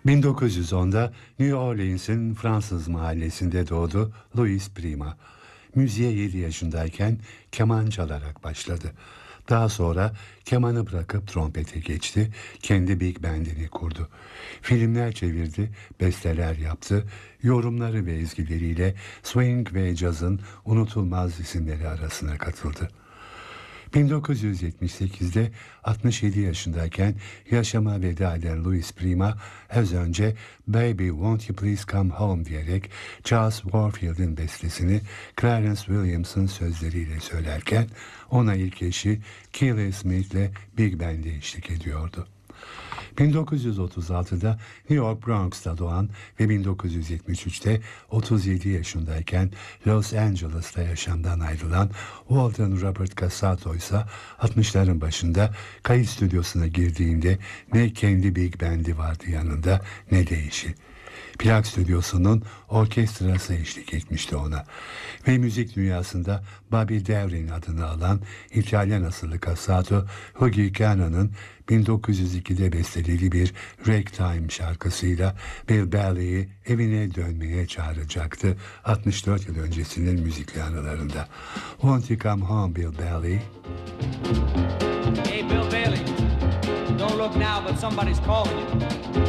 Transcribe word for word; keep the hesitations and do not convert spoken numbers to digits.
bin dokuz yüz onda New Orleans'in Fransız mahallesinde doğdu Louis Prima. Müziğe yedi yaşındayken keman çalarak başladı. Daha sonra kemanı bırakıp trompete geçti, kendi big bandini kurdu. Filmler çevirdi, besteler yaptı, yorumları ve ezgileriyle swing ve cazın unutulmaz isimleri arasına katıldı. bin dokuz yüz yetmiş sekizde altmış yedi yaşındayken yaşama veda eden Louis Prima az önce "Baby Won't You Please Come Home" diyerek Charles Warfield'in bestesini Clarence Williams'ın sözleriyle söylerken ona ilk eşi Keely Smith'le Big Band'e eşlik ediyordu. bin dokuz yüz otuz altıda New York Bronx'ta doğan ve bin dokuz yüz yetmiş üçte otuz yedi yaşındayken Los Angeles'ta yaşamdan ayrılan Walton Robert Cassato ise altmışların başında kayıt stüdyosuna girdiğinde ne kendi big band'i vardı yanında ne de eşi. Plak stüdyosunun orkestrası eşlik etmişti ona ve müzik dünyasında Bobby Darin adını alan İtalyan asıllı Cassato, Hughie Cannon'ın bin dokuz yüz ikide bestelediği bir ragtime şarkısıyla Bill Bailey'i evine dönmeye çağıracaktı altmış dört yıl öncesinin müzikli anılarında. "Won't you come home, Bill Bailey?" Hey Bill Bailey, don't look now but somebody's calling you.